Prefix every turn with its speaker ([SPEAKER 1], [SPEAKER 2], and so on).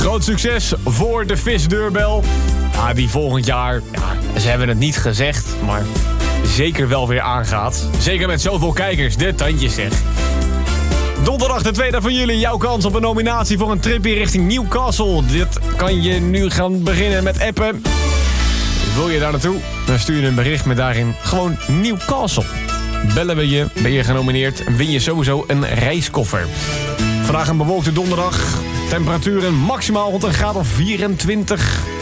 [SPEAKER 1] Groot succes voor de visdeurbel. Ja, die volgend jaar, ze hebben het niet gezegd, maar zeker wel weer aangaat. Zeker met zoveel kijkers, de tandjes zeg. Donderdag de 2e van juli, jouw kans op een nominatie voor een tripje richting Newcastle. Dit kan je nu gaan beginnen met appen. Wil je daar naartoe? Dan stuur je een bericht met daarin gewoon Newcastle. Bellen we je, ben je genomineerd en win je sowieso een reiskoffer. Vandaag een bewolkte donderdag. Temperaturen maximaal rond een graad of 24.